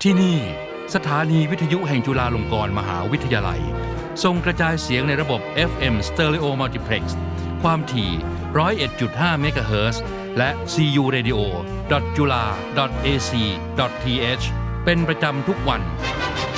ที่นี่สถานีวิทยุแห่งจุฬาลงกรณ์มหาวิทยาลัยส่งกระจายเสียงในระบบ FM Stereo Multiplex ความถี่ 101.5 เมกะเฮิรตซ์ และ CU Radio.jula.ac.th เป็นประจำทุกวัน